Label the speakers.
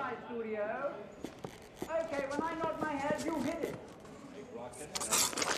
Speaker 1: right, Studio. Okay, when I nod my head, you hit it.